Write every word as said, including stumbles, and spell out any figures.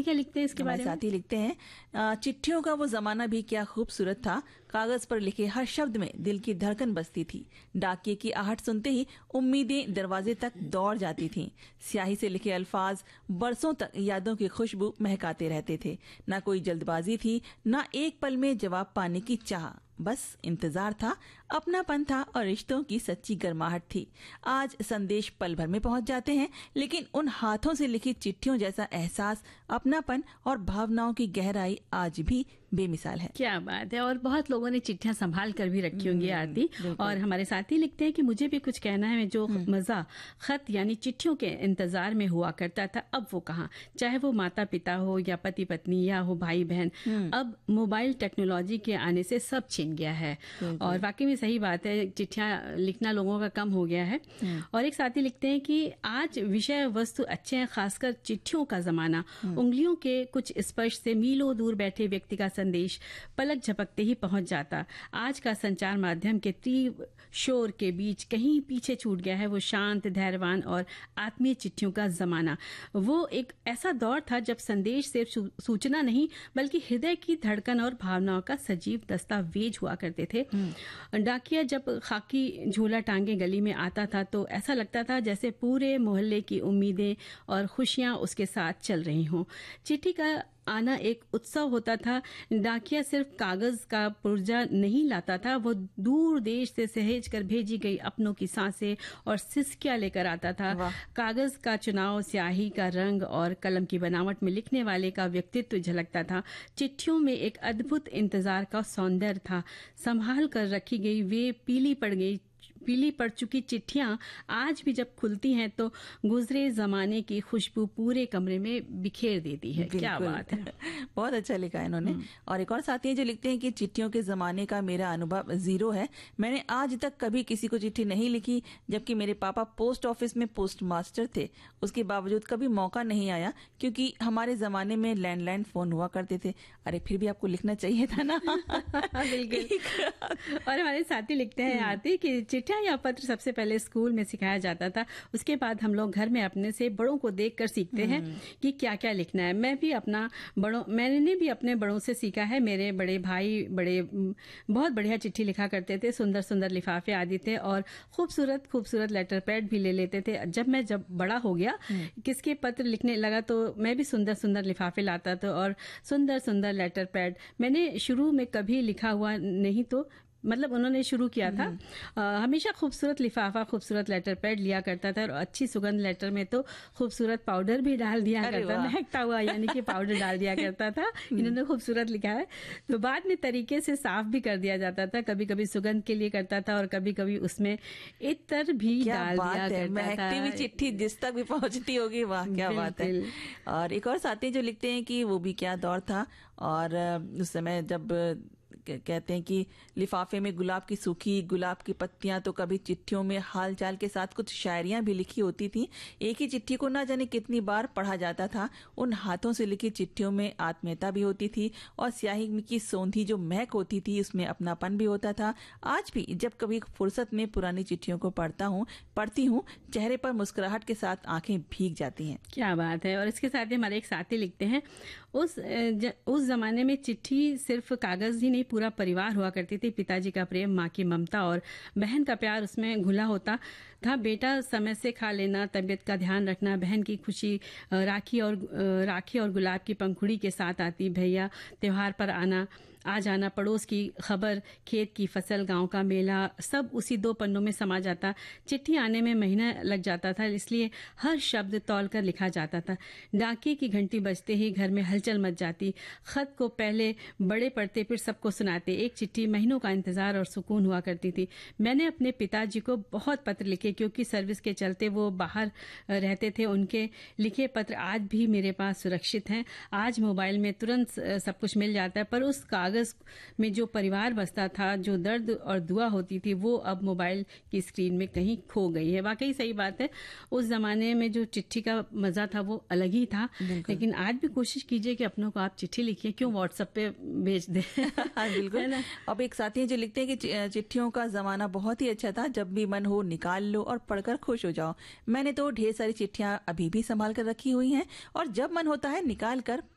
क्या लिखते हैं इसके बारे में? साथी लिखते हैं, चिट्ठियों का वो जमाना भी क्या खूबसूरत था। कागज पर लिखे हर शब्द में दिल की धड़कन बसती थी। डाकिये की आहट सुनते ही उम्मीदें दरवाजे तक दौड़ जाती थीं। स्याही से लिखे अल्फाज बरसों तक यादों की खुशबू महकाते रहते थे। ना कोई जल्दबाजी थी, ना एक पल में जवाब पाने की चाह, बस इंतजार था, अपनापन था और रिश्तों की सच्ची गर्माहट थी। आज संदेश पल भर में पहुंच जाते हैं, लेकिन उन हाथों से लिखी चिट्ठियों जैसा एहसास, अपनापन और भावनाओं की गहराई आज भी बेमिसाल है। क्या बात है। और बहुत लोगों ने चिट्ठियां संभाल कर भी रखी होंगी आरती। और हमारे साथी लिखते हैं कि मुझे भी कुछ कहना है, जो मजा खत यानी चिट्ठियों के इंतजार में हुआ करता था, अब वो कहाँ। चाहे वो माता पिता हो या पति पत्नी या हो भाई बहन, अब मोबाइल टेक्नोलॉजी के आने से सब छिन गया है। और वाकई में सही बात है, चिट्ठियां लिखना लोगों का कम हो गया है। और एक साथी लिखते हैं कि आज विषय वस्तु अच्छे हैं, खासकर चिट्ठियों का जमाना। उंगलियों के कुछ स्पर्श से मीलों दूर बैठे व्यक्ति का संदेश पलक झपकते ही पहुंच जाता। आज का संचार माध्यम के तीव्र शोर के बीच कहीं पीछे छूट गया है वो शांत, धैर्यवान और आत्मीय चिट्ठियों का जमाना। वो एक ऐसा दौर था जब संदेश सिर्फ सूचना नहीं बल्कि हृदय की धड़कन और भावनाओं का सजीव दस्तावेज हुआ करते थे। डाकिया जब खाकी झोला टांगे गली में आता था तो ऐसा लगता था जैसे पूरे मोहल्ले की उम्मीदें और खुशियां उसके साथ चल रही हों। चिट्ठी का आना एक उत्सव होता था। डाकिया सिर्फ कागज का पुर्जा नहीं लाता था, वो दूर देश से सहेज कर भेजी गई अपनों की सांसें और सिसकियां लेकर आता था। कागज का चुनाव, स्याही का रंग और कलम की बनावट में लिखने वाले का व्यक्तित्व झलकता था। चिट्ठियों में एक अद्भुत इंतजार का सौंदर्य था। संभाल कर रखी गई वे पीली पड़ गई पीली पड़ चुकी चिट्ठियां आज भी जब खुलती हैं तो गुजरे जमाने की खुशबू पूरे कमरे में बिखेर देती है। क्या बात है। बहुत अच्छा लिखा है इन्होंने। और एक और साथी है जो लिखते हैं कि चिट्ठियों के जमाने का मेरा अनुभव जीरो है। मैंने आज तक कभी किसी को चिट्ठी नहीं लिखी, जबकि मेरे पापा पोस्ट ऑफिस में पोस्ट मास्टर थे। उसके बावजूद कभी मौका नहीं आया क्योंकि हमारे जमाने में लैंडलाइन फोन हुआ करते थे। अरे फिर भी आपको लिखना चाहिए था ना। बिल्कुल। और हमारे साथी लिखते हैं आरती कि चिट्ठियां या पत्र सबसे पहले स्कूल में सिखाया जाता था। उसके बाद हम लोग घर में अपने से बड़ों को देखकर सीखते हैं कि क्या क्या लिखना है। मैं भी अपना बड़ों मैंने भी अपने बड़ों से सीखा है। मेरे बड़े भाई बड़े बहुत बढ़िया चिट्ठी लिखा करते थे, सुंदर सुंदर लिफाफे आदि थे और खूबसूरत खूबसूरत लेटर पैड भी ले लेते थे। जब मैं जब बड़ा हो गया, किसके पत्र लिखने लगा तो मैं भी सुंदर सुंदर लिफाफे लाता था और सुंदर सुंदर लेटर पैड। मैंने शुरू में कभी लिखा हुआ नहीं, तो मतलब उन्होंने शुरू किया था। आ, हमेशा खूबसूरत लिफाफा, खूबसूरत लेटर पैड लिया करता था और अच्छी सुगंध लेटर में तो खूबसूरत पाउडर भी डाल दिया करता, महकता हुआ यानी कि पाउडर डाल दिया करता था। इन्होंने खूबसूरत लिखा है। तो बाद में तरीके से साफ भी कर दिया जाता था। कभी कभी सुगंध के लिए करता था और कभी कभी उसमें इत्र भी डाल दिया करता था। महकती हुई चिट्ठी जिस तक भी पहुंचती होगी, वाह क्या बात है। और एक और साथी जो लिखते हैं कि वो भी क्या दौर था। और उस समय जब कहते हैं कि लिफाफे में गुलाब की सूखी गुलाब की पत्तियां, तो कभी चिट्ठियों में हालचाल के साथ कुछ शायरियां भी लिखी होती थी। एक ही चिट्ठी को ना जाने कितनी बार पढ़ा जाता था। उन हाथों से लिखी चिट्ठियों में आत्मीयता भी होती थी और स्याही की सौंधी जो महक होती थी उसमें अपनापन भी होता था। आज भी जब कभी फुर्सत में पुरानी चिट्ठियों को पढ़ता हूँ पढ़ती हूँ चेहरे पर मुस्कुराहट के साथ आंखें भीग जाती हैं। क्या बात है। और इसके साथ ही हमारे एक साथी लिखते हैं, उस ज, उस जमाने में चिट्ठी सिर्फ कागज ही नहीं, पूरा परिवार हुआ करती थी। पिताजी का प्रेम, माँ की ममता और बहन का प्यार उसमें घुला होता था। बेटा समय से खा लेना, तबीयत का ध्यान रखना, बहन की खुशी, राखी और राखी और गुलाब की पंखुड़ी के साथ आती, भैया त्योहार पर आना आ जाना, पड़ोस की खबर, खेत की फसल, गांव का मेला, सब उसी दो पन्नों में समा जाता। चिट्ठी आने में महीना लग जाता था, इसलिए हर शब्द तौल कर लिखा जाता था। डाकिये की घंटी बजते ही घर में हलचल मच जाती। खत को पहले बड़े पढ़ते फिर सबको सुनाते। एक चिट्ठी महीनों का इंतजार और सुकून हुआ करती थी। मैंने अपने पिताजी को बहुत पत्र लिखे क्योंकि सर्विस के चलते वो बाहर रहते थे। उनके लिखे पत्र आज भी मेरे पास सुरक्षित हैं। आज मोबाइल में तुरंत सब कुछ मिल जाता है, पर उस कागज में जो परिवार बसता था, जो दर्द और दुआ होती थी, वो अब मोबाइल की स्क्रीन में कहीं खो गई है। वाकई सही बात है। उस जमाने में जो चिट्ठी का मजा था वो अलग ही था। लेकिन आज भी कोशिश कीजिए कि अपनों को आप चिट्ठी लिखिए, क्यों व्हाट्सएप पे भेज दें। बिल्कुल। अब एक साथी जो लिखते हैं कि चिट्ठियों का जमाना बहुत ही अच्छा था, जब भी मन हो निकाल लो और पढ़कर खुश हो जाओ। मैंने तो ढेर सारी चिट्ठियां अभी भी संभाल कर रखी हुई हैं और जब मन होता है निकाल कर